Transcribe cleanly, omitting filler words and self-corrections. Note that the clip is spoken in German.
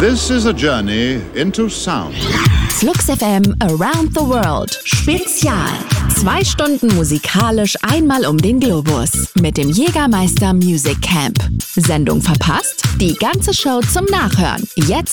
This is a journey into sound. Flux FM Around the World Spezial. 2 Stunden musikalisch einmal um den Globus mit dem Jägermeister Music Camp. Sendung verpasst? Die ganze Show zum Nachhören. Jetzt